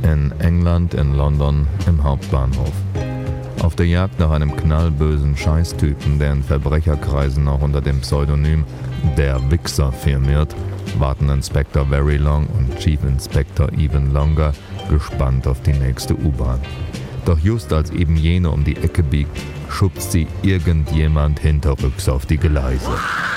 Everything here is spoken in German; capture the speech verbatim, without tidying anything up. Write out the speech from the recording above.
In England, in London, im Hauptbahnhof. Auf der Jagd nach einem knallbösen Scheißtypen, der in Verbrecherkreisen auch unter dem Pseudonym Der Wichser firmiert, warten Inspector Very Long und Chief Inspector Even Longer gespannt auf die nächste U-Bahn. Doch just als eben jene um die Ecke biegt, schubst sie irgendjemand hinterrücks auf die Gleise.